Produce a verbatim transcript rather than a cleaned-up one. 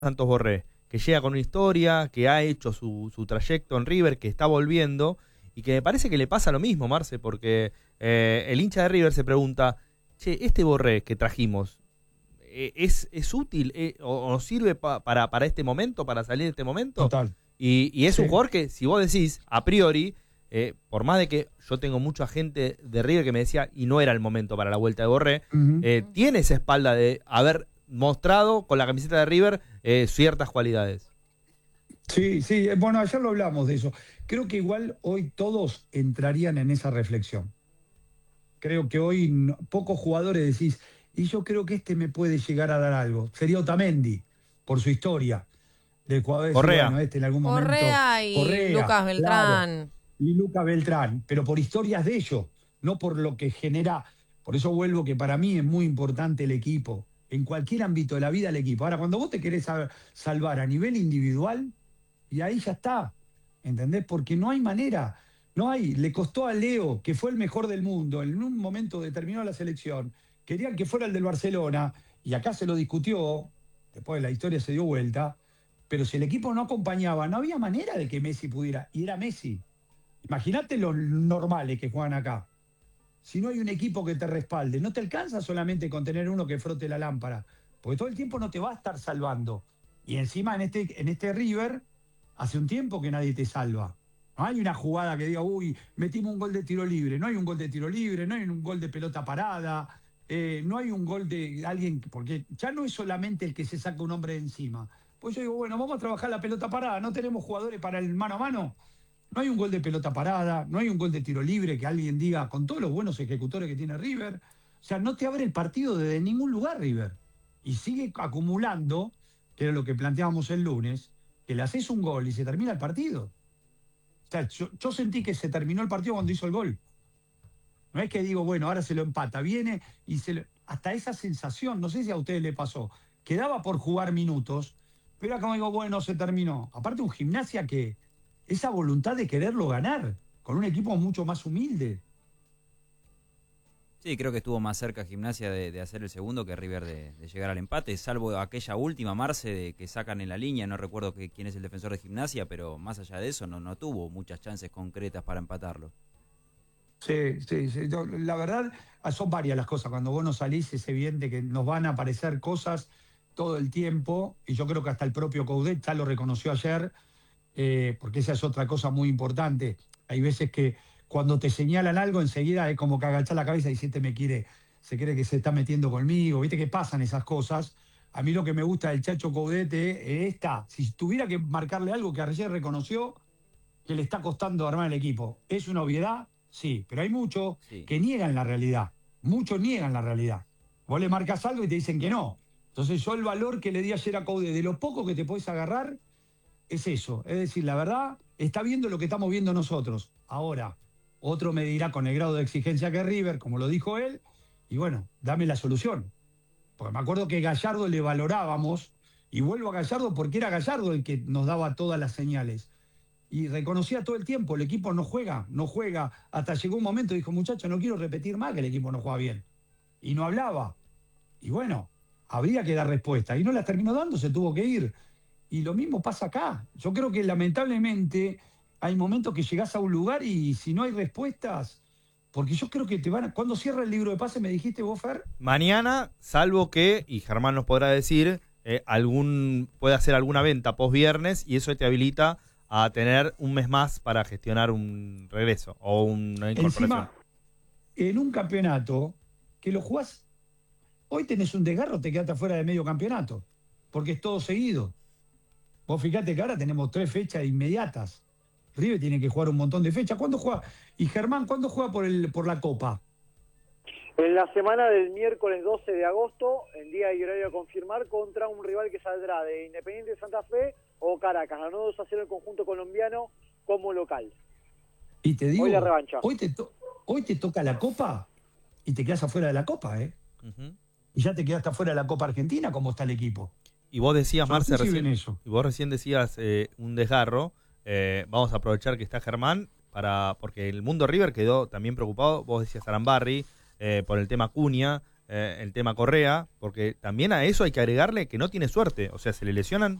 Santos Borré, que llega con una historia, que ha hecho su, su trayecto en River, que está volviendo, y que me parece que le pasa lo mismo, Marce, porque eh, el hincha de River se pregunta, che, este Borré que trajimos, eh, ¿es, es útil eh, o, o sirve pa, para, para este momento, para salir de este momento? Total. Y, y es Sí. un jugador que, si vos decís, a priori, eh, por más de que yo tengo mucha gente de River que me decía, y no era el momento para la vuelta de Borré, Uh-huh. eh, tiene esa espalda de haber mostrado con la camiseta de River eh, ciertas cualidades. Sí, sí, bueno, ayer lo hablamos de eso. Creo que igual hoy todos entrarían en esa reflexión. Creo que hoy no, pocos jugadores decís, y yo creo que este me puede llegar a dar algo. Sería Otamendi, por su historia. Del jugador decir, Correa. bueno, este en algún Correa momento. y Correa, Lucas Beltrán. Claro, y Lucas Beltrán, pero por historias de ellos, no por lo que genera. Por eso vuelvo que para mí es muy importante el equipo. En cualquier ámbito de la vida, el equipo. Ahora, cuando vos te querés salvar a nivel individual, y ahí ya está, ¿entendés? Porque no hay manera, no hay. Le costó a Leo, que fue el mejor del mundo, en un momento determinado de la selección, querían que fuera el del Barcelona, y acá se lo discutió, después la historia se dio vuelta, pero si el equipo no acompañaba, no había manera de que Messi pudiera, y era Messi. Imagínate los normales que juegan acá. Si no hay un equipo que te respalde, no te alcanza solamente con tener uno que frote la lámpara, porque todo el tiempo no te va a estar salvando. Y encima en este, en este River, hace un tiempo que nadie te salva. No hay una jugada que diga, uy, metimos un gol de tiro libre. No hay un gol de tiro libre, no hay un gol de pelota parada, eh, no hay un gol de alguien, porque ya no es solamente el que se saca un hombre de encima. Pues yo digo, bueno, vamos a trabajar la pelota parada, no tenemos jugadores para el mano a mano. No hay un gol de pelota parada, no hay un gol de tiro libre que alguien diga, con todos los buenos ejecutores que tiene River. O sea, no te abre el partido desde ningún lugar River. Y sigue acumulando, que era lo que planteábamos el lunes, que le haces un gol y se termina el partido. O sea, yo, yo sentí que se terminó el partido cuando hizo el gol. No es que digo, bueno, ahora se lo empata, viene y se lo... Hasta esa sensación, no sé si a ustedes le pasó, quedaba por jugar minutos, pero era como digo, bueno, se terminó. Aparte un Gimnasia que... esa voluntad de quererlo ganar, con un equipo mucho más humilde. Sí, creo que estuvo más cerca Gimnasia de, de hacer el segundo que River de, de llegar al empate, salvo aquella última, Marce, de que sacan en la línea, no recuerdo que, quién es el defensor de Gimnasia, pero más allá de eso no, no tuvo muchas chances concretas para empatarlo. Sí, sí, sí, la verdad son varias las cosas, cuando vos no salís es evidente que nos van a aparecer cosas todo el tiempo, y yo creo que hasta el propio Coudet ya lo reconoció ayer, Eh, porque esa es otra cosa muy importante. Hay veces que cuando te señalan algo, enseguida es como que agachar la cabeza y si este me quiere, se cree que se está metiendo conmigo. Viste que pasan esas cosas. A mí lo que me gusta del Chacho Caudete es esta. Si tuviera que marcarle algo que ayer reconoció, que le está costando armar el equipo. ¿Es una obviedad? Sí, pero hay muchos Sí. que niegan la realidad. Muchos niegan la realidad. Vos le marcas algo y te dicen que no. Entonces yo el valor que le di ayer a Caudete, de lo poco que te podés agarrar, es eso, es decir, la verdad, está viendo lo que estamos viendo nosotros. Ahora, otro me dirá con el grado de exigencia que River, como lo dijo él, y bueno, dame la solución. Porque me acuerdo que Gallardo le valorábamos, y vuelvo a Gallardo porque era Gallardo el que nos daba todas las señales. Y reconocía todo el tiempo, el equipo no juega, no juega. Hasta llegó un momento y dijo, muchacho, no quiero repetir más que el equipo no juega bien. Y no hablaba. Y bueno, habría que dar respuesta. Y no las terminó dando, se tuvo que ir. Y lo mismo pasa acá. Yo creo que lamentablemente hay momentos que llegás a un lugar y si no hay respuestas, porque yo creo que te van a... ¿Cuándo cierra el libro de pases, me dijiste vos, Fer? Mañana, salvo que, y Germán nos podrá decir, eh, algún puede hacer alguna venta post viernes y eso te habilita a tener un mes más para gestionar un regreso o una incorporación. Encima, en un campeonato que lo jugás, hoy tenés un desgarro, te quedaste fuera de medio campeonato, porque es todo seguido. Vos fíjate que ahora tenemos tres fechas inmediatas. River tiene que jugar un montón de fechas. ¿Cuándo juega? Y Germán, ¿cuándo juega por, el, por la Copa? En la semana del miércoles doce de agosto, en día y horario a confirmar, contra un rival que saldrá de Independiente de Santa Fe o Caracas. Ganó dos a cero el conjunto colombiano como local. Y te digo, hoy la revancha. Hoy te, to hoy te toca la Copa y te quedas afuera de la Copa, ¿eh? Uh-huh. Y ya te quedaste afuera de la Copa Argentina, como está el equipo. Y vos decías, Marce, recién, eso. y vos recién decías eh, un desgarro. Eh, vamos a aprovechar que está Germán, para porque el mundo River quedó también preocupado. Vos decías Arambarri, eh, por el tema Cunha. eh, el tema Correa, porque también a eso hay que agregarle que no tiene suerte. O sea, se le lesionan